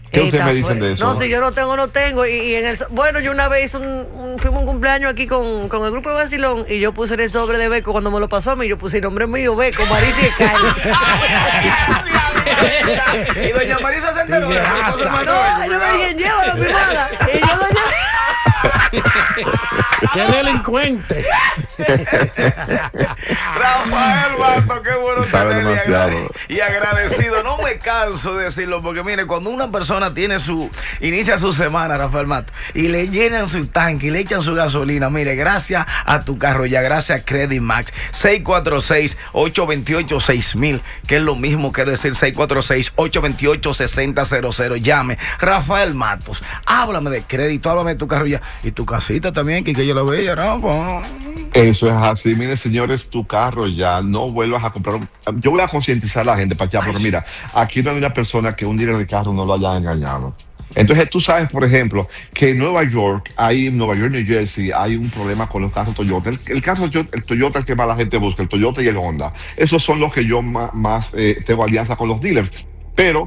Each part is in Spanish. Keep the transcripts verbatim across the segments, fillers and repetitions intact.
¿Qué ustedes me dicen de eso? No, si yo no tengo, no tengo. Y, y en el, bueno, yo una vez un, un, fuimos a un cumpleaños aquí con, con el grupo de Vacilón y yo puse el sobre de Beco. Cuando me lo pasó a mí, yo puse el nombre mío, Beco, Marisa y Carlos. Y doña Marisa se enteró. No, yo me dije, llévalo, mi mala. Y yo lo llevé. ¡Qué delincuente! Rafael Matos, qué bueno tenerle demasiado. y agradecido. No me canso de decirlo porque mire, cuando una persona tiene su inicia su semana, Rafael Matos, y le llenan su tanque y le echan su gasolina, mire, gracias a tu carro ya, gracias a Credit Max. Seis cuatro seis, ocho dos ocho, seis mil, que es lo mismo que decir seis cuatro seis, ocho dos ocho, seis cero cero cero. Llame Rafael Matos, háblame de crédito, háblame de tu carro ya y tu casita también, que, que yo lo veía, Rafa. Eso es así. Miren, señores, tu carro ya, no vuelvas a comprar un... Yo voy a concientizar a la gente para allá, pero mira, aquí no hay una persona que un dealer de carro no lo haya engañado. Entonces tú sabes, por ejemplo, que en Nueva York, hay en Nueva York, New Jersey, hay un problema con los carros Toyota. El, el caso el Toyota es el que más la gente busca, el Toyota y el Honda. Esos son los que yo más, más eh, tengo alianza con los dealers. Pero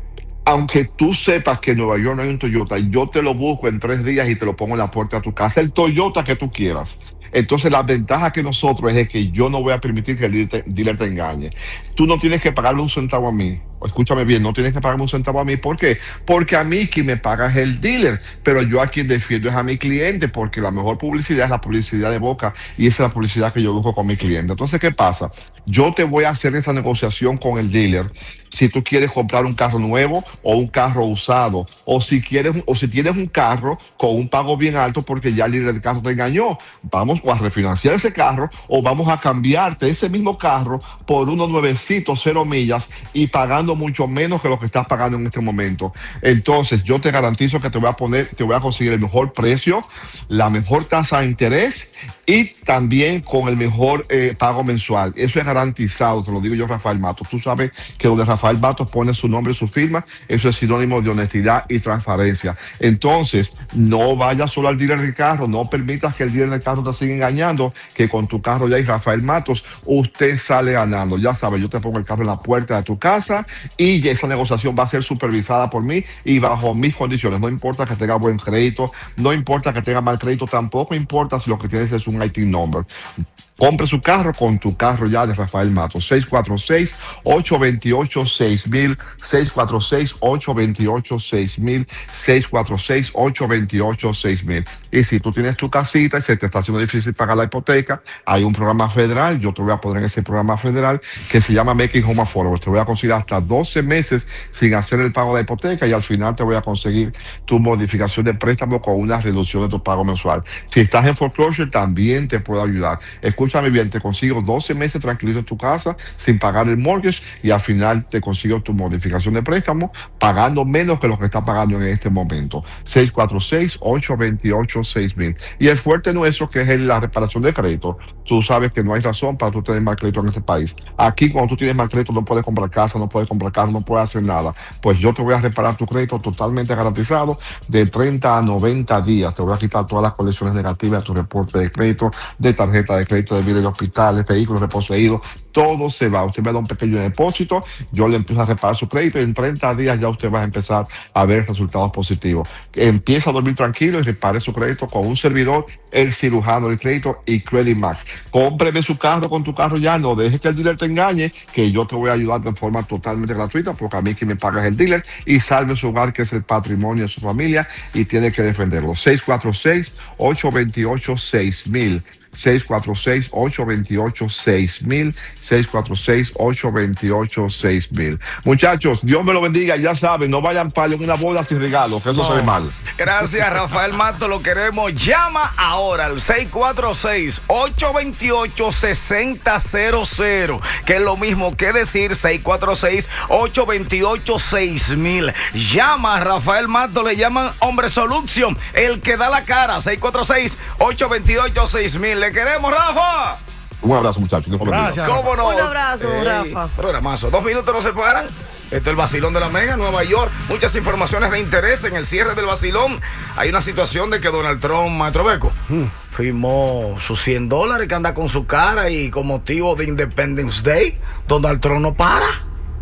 aunque tú sepas que en Nueva York no hay un Toyota, yo te lo busco en tres días y te lo pongo en la puerta de tu casa, el Toyota que tú quieras. Entonces la ventaja que nosotros es que yo no voy a permitir que el dealer te, dealer te engañe. Tú no tienes que pagarle un centavo a mí. Escúchame bien, no tienes que pagarme un centavo a mí. ¿Por qué? Porque a mí quien me paga es el dealer, pero yo a quien defiendo es a mi cliente, porque la mejor publicidad es la publicidad de boca y esa es la publicidad que yo busco con mi cliente. Entonces, ¿qué pasa? Yo te voy a hacer esa negociación con el dealer si tú quieres comprar un carro nuevo o un carro usado, o si quieres, o si tienes un carro con un pago bien alto porque ya el dealer del carro te engañó. Vamos o a refinanciar ese carro o vamos a cambiarte ese mismo carro por unos nuevecitos, cero millas y pagando mucho menos que lo que estás pagando en este momento. Entonces yo te garantizo que te voy a poner, te voy a conseguir el mejor precio, la mejor tasa de interés y también con el mejor eh, pago mensual. Eso es garantizado, te lo digo yo, Rafael Matos. Tú sabes que donde Rafael Matos pone su nombre y su firma, eso es sinónimo de honestidad y transparencia. Entonces, no vayas solo al dealer de carro, no permitas que el dealer de carro te siga engañando, que con tu carro ya y Rafael Matos, usted sale ganando. Ya sabes, yo te pongo el carro en la puerta de tu casa y esa negociación va a ser supervisada por mí y bajo mis condiciones. No importa que tenga buen crédito, no importa que tenga mal crédito, tampoco importa si lo que tienes es un I T number. Compre su carro con tu carro ya de Rafael Matos. seis cuatro seis, ocho dos ocho, seis mil, seis cuatro seis, ocho dos ocho, seis mil, seis cuatro seis, ocho dos ocho, seis mil. Y si tú tienes tu casita y se te está haciendo difícil pagar la hipoteca, hay un programa federal, yo te voy a poner en ese programa federal que se llama Making Home Affordable. Te voy a conseguir hasta doce meses sin hacer el pago de la hipoteca y al final te voy a conseguir tu modificación de préstamo con una reducción de tu pago mensual. Si estás en foreclosure, también te puedo ayudar. Escúchame bien, te consigo doce meses tranquilito en tu casa sin pagar el mortgage y al final te consigo tu modificación de préstamo pagando menos que lo que está pagando en este momento. seis cuatro seis, ocho dos ocho, seis mil. Y el fuerte nuestro, que es la reparación de crédito. Tú sabes que no hay razón para tú tener mal crédito en este país. Aquí cuando tú tienes mal crédito no puedes comprar casa, no puedes comprar carro, no puedes hacer nada. Pues yo te voy a reparar tu crédito totalmente garantizado de treinta a noventa días. Te voy a quitar todas las colecciones negativas de tu reporte de crédito, de tarjeta de crédito, de bienes de hospitales, vehículos reposeídos. Todo se va. Usted me da un pequeño depósito, yo le empiezo a reparar su crédito y en treinta días ya usted va a empezar a ver resultados positivos. Empieza a dormir tranquilo y repare su crédito con un servidor, el cirujano del crédito y Credit Max. Cómpreme su carro con tu carro ya, no dejes que el dealer te engañe, que yo te voy a ayudar de forma totalmente gratuita porque a mí quien me paga es el dealer y salve su hogar, que es el patrimonio de su familia y tiene que defenderlo. seis cuatro seis, ocho dos ocho, seis mil. seis cuatro seis, ocho dos ocho, seis mil, seis cuatro seis, ocho dos ocho, seis mil. Muchachos, Dios me lo bendiga, ya saben, no vayan para una boda sin regalo, que eso no se ve mal. Gracias, Rafael Matos, lo queremos. Llama ahora al seis cuatro seis, ocho dos ocho, seis cero cero cero, que es lo mismo que decir seis cuatro seis, ocho dos ocho, seis mil. Llama a Rafael Matos, le llaman Hombre Solution, el que da la cara, seis cuatro seis, ocho dos ocho, seis mil. Le queremos, Rafa. Un abrazo, muchachos. Gracias. ¿Cómo no? Un abrazo, Ey, Rafa. Programazo. Dos minutos no se paran. Este es el vacilón de la Mega, Nueva York. Muchas informaciones de interés en el cierre del vacilón. Hay una situación de que Donald Trump, Maestro Beco, hmm. firmó sus cien dólares que anda con su cara y con motivo de Independence Day, Donald Trump no para.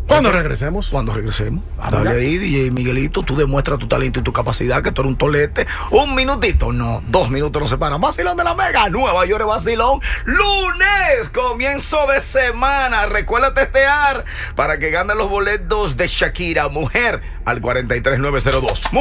Cuando regresemos. Cuando regresemos. Dale ahí, D J Miguelito, tú demuestras tu talento y tu capacidad, que tú eres un tolete. Un minutito, no, dos minutos nos separan. Vacilón de la Mega, Nueva York Vacilón. Lunes, comienzo de semana. Recuerda testear para que ganen los boletos de Shakira. Mujer, al cuarenta y tres nueve cero dos.